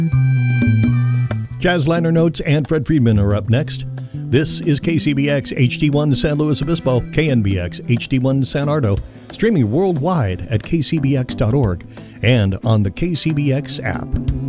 Jazz liner notes and Fred Friedman are up next. This is KCBX HD1 San Luis Obispo, KNBX HD1 San Ardo, streaming worldwide at kcbx.org and on the KCBX app.